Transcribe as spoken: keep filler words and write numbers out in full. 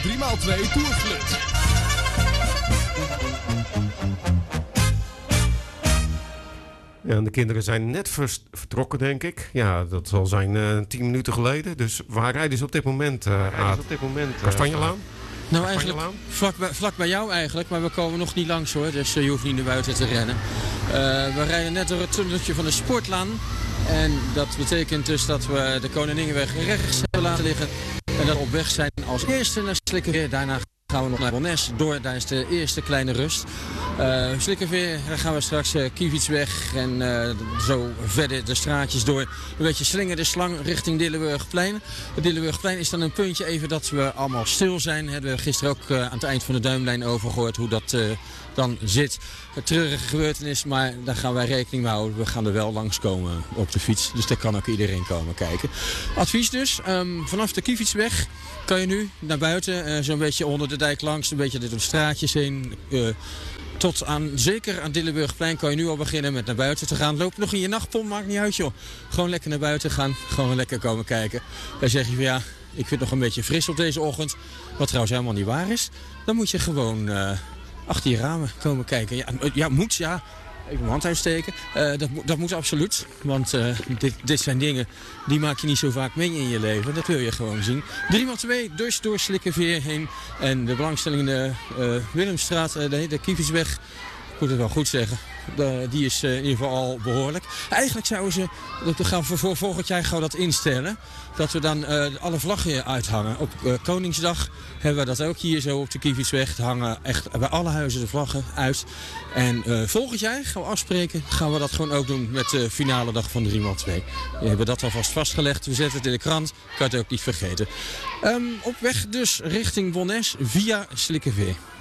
drie maal twee Tourflut. Ja, en de kinderen zijn net vers- vertrokken, denk ik. Ja, dat zal zijn uh, tien minuten geleden. Dus waar rijden ze op dit moment, uh, Aad? op dit moment uh, Kastanjelaan? Nou, eigenlijk vlak bij, vlak bij jou eigenlijk, maar we komen nog niet langs hoor. Dus uh, je hoeft niet naar buiten te rennen. Uh, we rijden net door het tunneltje van de Sportlaan. En dat betekent dus dat we de Koninginweg rechts hebben laten liggen. En dat we op weg zijn als eerste naar Slikkerveer. Daarna gaan we nog naar Bonnes door. Daar is de eerste kleine rust. Uh, Slikkerveer, daar gaan we straks uh, Kievietsweg en uh, zo verder de straatjes door. Een beetje slinger de slang richting Dillenburgplein. Het Dillenburgplein is dan een puntje even dat we allemaal stil zijn. We hebben gisteren ook uh, aan het eind van de Duimlijn over gehoord hoe dat uh, dan zit. Een treurige gebeurtenis, maar daar gaan wij rekening mee houden. We gaan er wel langskomen op de fiets, dus daar kan ook iedereen komen kijken. Advies dus, um, vanaf de Kievietsweg kan je nu naar buiten, uh, zo'n beetje onder de dijk langs, een beetje door de straatjes heen. Uh, Tot aan, zeker aan Dillenburgplein kan je nu al beginnen met naar buiten te gaan. Loop nog in je nachtpom, maakt niet uit joh. Gewoon lekker naar buiten gaan, gewoon lekker komen kijken. Dan zeg je van ja, ik vind het nog een beetje fris op deze ochtend. Wat trouwens helemaal niet waar is. Dan moet je gewoon uh, achter je ramen komen kijken. Ja, ja moet ja. Even mijn hand uitsteken. Uh, dat, dat moet absoluut. Want uh, dit, dit zijn dingen die maak je niet zo vaak mee in je leven. Dat wil je gewoon zien. drie maal twee dus door Slikkerveer heen. En de belangstellende uh, Willemstraat, uh, de, de Kievietsweg. Ik moet het wel goed zeggen. De, die is uh, in ieder geval al behoorlijk. Eigenlijk zouden ze, we gaan voor, voor volgend jaar gaan we dat instellen. Dat we dan uh, alle vlaggen uithangen. Op uh, Koningsdag hebben we dat ook hier zo op de Kievietsweg. Hangen echt bij alle huizen de vlaggen uit. En uh, volgend jaar gaan we afspreken. Gaan we dat gewoon ook doen met de finale dag van drie maal twee. We hebben dat alvast vastgelegd. We zetten het in de krant. Kan het ook niet vergeten. Um, op weg dus richting Bonnes via Slikkerveer.